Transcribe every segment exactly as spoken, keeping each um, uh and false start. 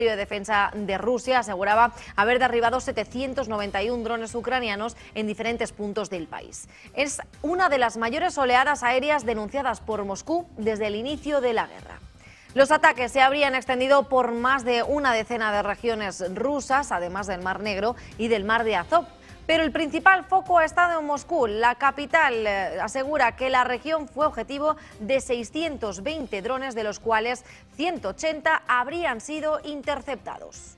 de Defensa de Rusia aseguraba haber derribado setecientos noventa y uno drones ucranianos en diferentes puntos del país. Es una de las mayores oleadas aéreas denunciadas por Moscú desde el inicio de la guerra. Los ataques se habrían extendido por más de una decena de regiones rusas, además del Mar Negro y del Mar de Azov. Pero el principal foco ha estado en Moscú. La capital eh, asegura que la región fue objetivo de seiscientos veinte drones, de los cuales ciento ochenta habrían sido interceptados.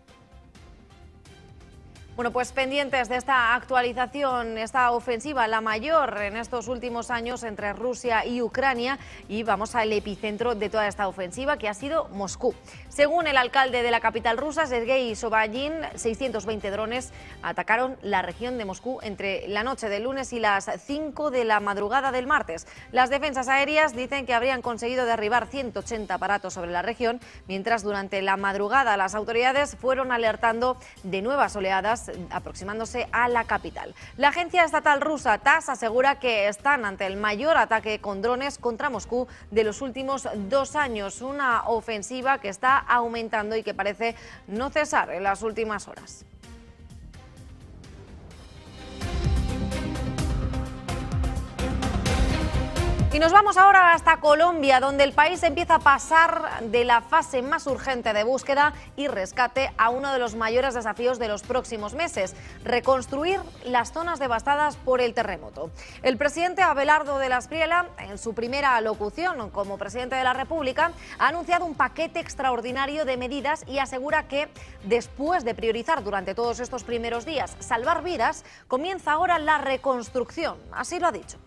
Bueno, pues pendientes de esta actualización, esta ofensiva, la mayor en estos últimos años entre Rusia y Ucrania, y vamos al epicentro de toda esta ofensiva, que ha sido Moscú. Según el alcalde de la capital rusa, Sergei Sobyanin, seiscientos veinte drones atacaron la región de Moscú entre la noche del lunes y las cinco de la madrugada del martes. Las defensas aéreas dicen que habrían conseguido derribar ciento ochenta aparatos sobre la región, mientras durante la madrugada las autoridades fueron alertando de nuevas oleadas aproximándose a la capital. La agencia estatal rusa TASS asegura que están ante el mayor ataque con drones contra Moscú de los últimos dos años, una ofensiva que está aumentando y que parece no cesar en las últimas horas. Y nos vamos ahora hasta Colombia, donde el país empieza a pasar de la fase más urgente de búsqueda y rescate a uno de los mayores desafíos de los próximos meses: reconstruir las zonas devastadas por el terremoto. El presidente Abelardo de la Espriella, en su primera alocución como presidente de la República, ha anunciado un paquete extraordinario de medidas y asegura que, después de priorizar durante todos estos primeros días salvar vidas, comienza ahora la reconstrucción. Así lo ha dicho.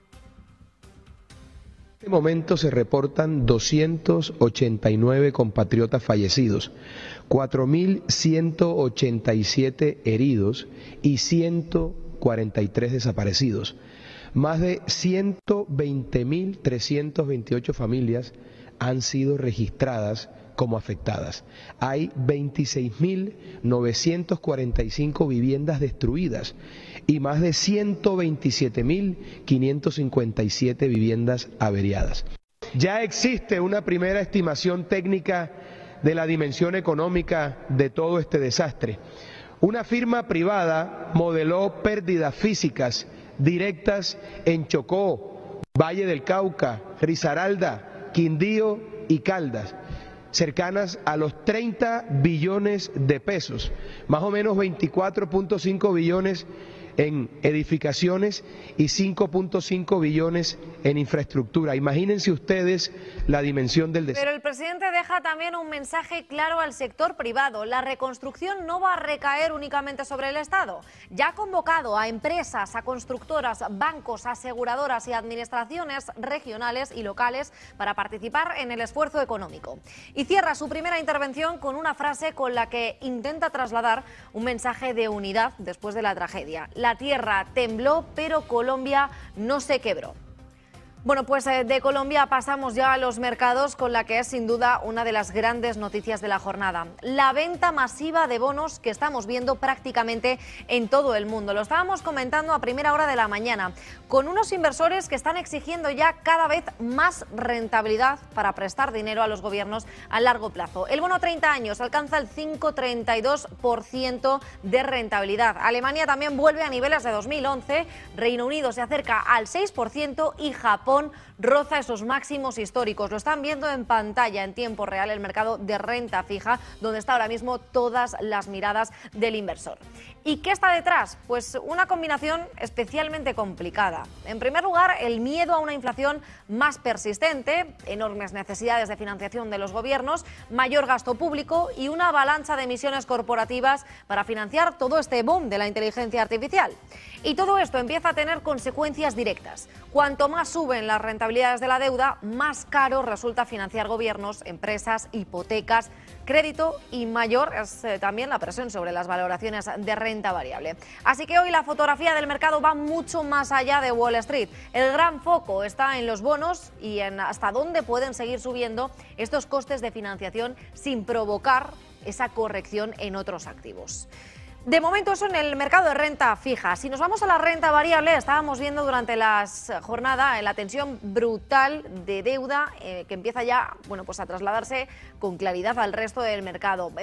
En este momento se reportan doscientos ochenta y nueve compatriotas fallecidos, cuatro mil ciento ochenta y siete heridos y ciento cuarenta y tres desaparecidos. Más de ciento veinte mil trescientas veintiocho familias han sido registradas como afectadas. Hay veintiséis mil novecientas cuarenta y cinco viviendas destruidas y más de ciento veintisiete mil quinientas cincuenta y siete viviendas averiadas. Ya existe una primera estimación técnica de la dimensión económica de todo este desastre. Una firma privada modeló pérdidas físicas directas en Chocó, Valle del Cauca, Risaralda, Quindío y Caldas, cercanas a los treinta billones de pesos, más o menos veinticuatro punto cinco billones en edificaciones y cinco punto cinco billones en infraestructura. Imagínense ustedes la dimensión del desastre. Pero el presidente deja también un mensaje claro al sector privado: la reconstrucción no va a recaer únicamente sobre el Estado. Ya ha convocado a empresas, a constructoras, bancos, aseguradoras y administraciones regionales y locales para participar en el esfuerzo económico. Y cierra su primera intervención con una frase con la que intenta trasladar un mensaje de unidad después de la tragedia: la tierra tembló, pero Colombia no se quebró. Bueno, pues eh, de Colombia pasamos ya a los mercados, con la que es sin duda una de las grandes noticias de la jornada: la venta masiva de bonos que estamos viendo prácticamente en todo el mundo. Lo estábamos comentando a primera hora de la mañana, con unos inversores que están exigiendo ya cada vez más rentabilidad para prestar dinero a los gobiernos a largo plazo. El bono treinta años alcanza el cinco coma treinta y dos por ciento de rentabilidad. Alemania también vuelve a niveles de dos mil once, Reino Unido se acerca al seis por ciento y Japón roza esos máximos históricos. Lo están viendo en pantalla en tiempo real el mercado de renta fija, donde está ahora mismo todas las miradas del inversor. ¿Y qué está detrás? Pues una combinación especialmente complicada. En primer lugar, el miedo a una inflación más persistente, enormes necesidades de financiación de los gobiernos, mayor gasto público y una avalancha de emisiones corporativas para financiar todo este boom de la inteligencia artificial. Y todo esto empieza a tener consecuencias directas. Cuanto más suben las rentabilidades de la deuda, más caro resulta financiar gobiernos, empresas, hipotecas, crédito, y mayor es eh, también la presión sobre las valoraciones de renta variable. Así que hoy la fotografía del mercado va mucho más allá de Wall Street. El gran foco está en los bonos y en hasta dónde pueden seguir subiendo estos costes de financiación sin provocar esa corrección en otros activos. De momento eso en el mercado de renta fija. Si nos vamos a la renta variable, estábamos viendo durante la jornada la tensión brutal de deuda eh, que empieza ya, bueno, pues a trasladarse con claridad al resto del mercado.